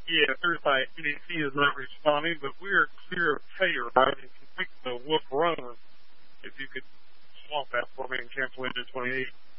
Yeah, certified NEC is not responding, but we're clear of Telluride and complete the Wolf Run. If you could swamp that for me and cancel engine 28.